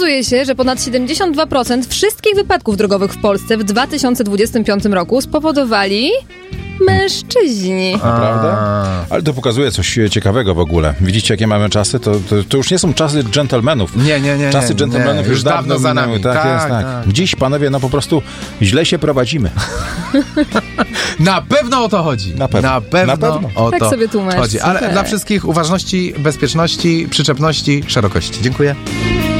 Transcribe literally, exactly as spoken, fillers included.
Okazuje się, że ponad siedemdziesiąt dwa procent wszystkich wypadków drogowych w Polsce w dwa tysiące dwudziestym piątym roku spowodowali mężczyźni. Naprawdę? Ale to pokazuje coś ciekawego w ogóle. Widzicie, jakie mamy czasy? To, to, to już nie są czasy dżentelmenów. Nie, nie, nie. Czasy dżentelmenów nie, już, już dawno, dawno za nami. minęły. Tak, tak, jest, tak. tak. Dziś, panowie, no po prostu źle się prowadzimy. Na pewno o to chodzi. Na pewno. Na pewno, Na pewno. o Tak to sobie tłumacz. chodzi. Ale Super. dla wszystkich uważności, bezpieczności, przyczepności, szerokości. Dziękuję.